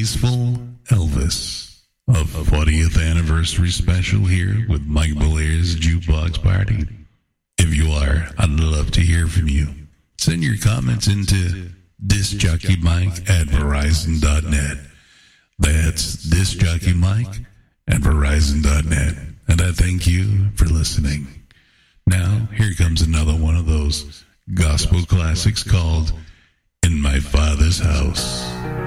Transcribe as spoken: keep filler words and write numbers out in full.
Graceful Elvis, a fortieth anniversary special here with Mike Belair's Jukebox Party. If you are, I'd love to hear from you. Send your comments into discjockeymike at verizon dot net. That's discjockeymike at verizon dot net. And I thank you for listening. Now, here comes another one of those gospel classics called In My Father's House.